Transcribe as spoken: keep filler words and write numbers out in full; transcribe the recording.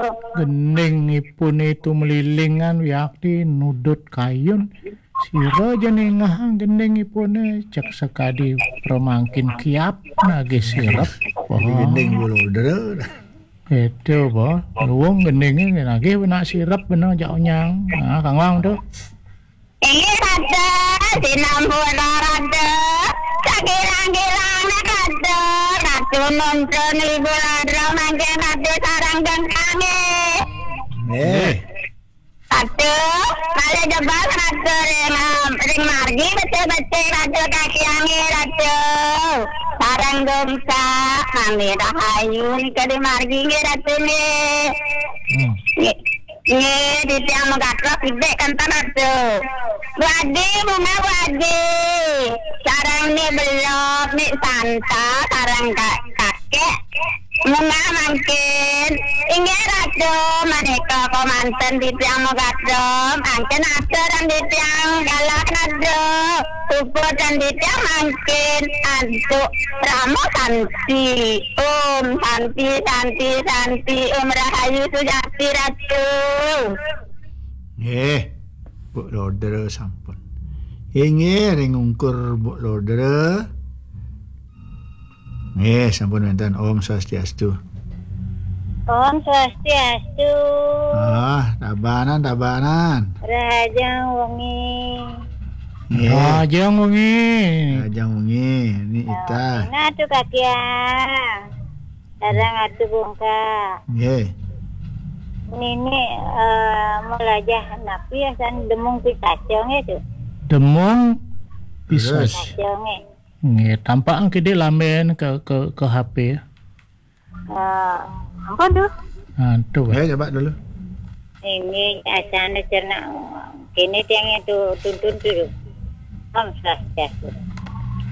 Geningipun itu melilingan yakti nudut kayun. Sira jenengah geningipun cek sekadi promangkin kiap nage sirep. Gening bulodra. Itu boh, luwung geningnya nage benak sirep benak jauh nyang. Nah, Kang Wang tuh. Ini kata sinampun rada sakilang-kilang kata ratu nonton ibu ladra mangke kata sarang gengkange Eh, kata kala jebak kata ring ring margi betul-betul kata kaki ange kata sarang gengsa kami rahayu ni kadi margi nge ratu ni Nge di tiang magatrok ibe kantan atuh. Wadi bunga wadi. Sarang ni belok ni santa sarang kakek. Bunga mangkin. Inge ratu maneka komanten di tiang magatrok. Angken aturan di tiang galak nado. Upur dan di tiang mangkin. Antuk Ramo Santi. Om Santi Santi Santi Om Rahayu Sujati Ratu. eh, Bu Lodra sampun. Inge ring ungkur Bu Lodra. Eh, sampun wonten Om Swastiastu. Om Swastiastu. Ah, tabanan tabanan. Raja wengi. Eh, Rajang wengi. Rajang wengi ni ita. Nah tu kakia. Sarang atu bungka. Eh, Nini uh, melajah napi asan demung pikacong itu. Demung bisa. Terus. Kacongnya. Nge tampak angke dia lamen ke ke ke H P. Uh, apa tu? Nah, tuh. eh coba dulu. Ini asan cerna. Kini tiang itu tuntun tu. Om Swastiastu.